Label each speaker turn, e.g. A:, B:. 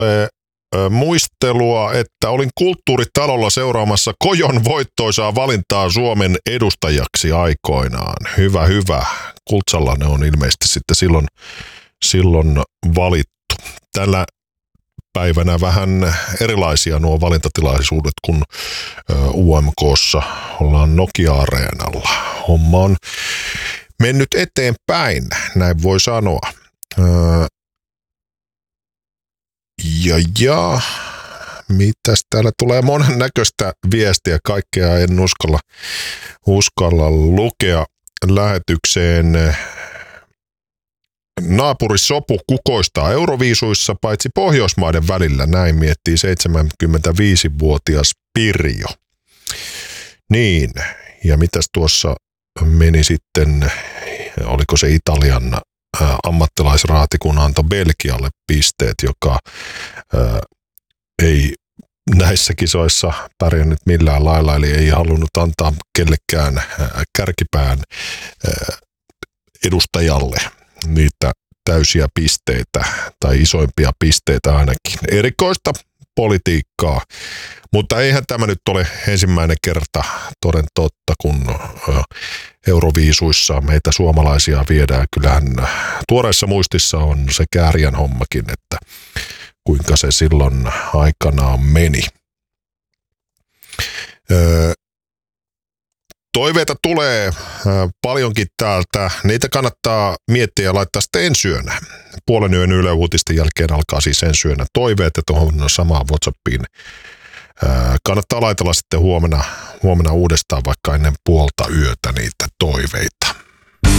A: muistelua, että olin kulttuuritalolla seuraamassa Kojon voittoisaa valintaa Suomen edustajaksi aikoinaan. Hyvä. Kultsalla ne on ilmeisesti sitten silloin valittu. Tällä päivänä vähän erilaisia nuo valintatilaisuudet, kun UMK:ssa ollaan Nokia-areenalla. Homma on mennyt eteenpäin, näin voi sanoa. Ja mitäs täällä tulee monennäköistä viestiä, kaikkea en uskalla lukea lähetykseen. Naapurisopu kukoistaa Euroviisuissa paitsi Pohjoismaiden välillä, näin miettii 75-vuotias Pirjo. Niin, ja mitäs tuossa meni sitten, oliko se Italian ammattilaisraati, kun antoi Belgialle pisteet, joka ei näissä kisoissa pärjännyt millään lailla, eli ei halunnut antaa kellekään kärkipään edustajalle niitä täysiä pisteitä tai isoimpia pisteitä ainakin. Erikoista politiikkaa, mutta eihän tämä nyt ole ensimmäinen kerta toden totta, kun Euroviisuissa meitä suomalaisia viedään. Kyllähän tuoreessa muistissa on se Kääriän hommakin, että kuinka se silloin aikanaan meni. Toiveita tulee paljonkin täältä. Niitä kannattaa miettiä ja laittaa sitten ensi yönä. Puolen yön Yle Uutisten jälkeen alkaa siis ensi yönä toiveet, ja tuohon samaan WhatsAppiin kannattaa laitella sitten huomenna uudestaan vaikka ennen puolta yötä niitä toiveita.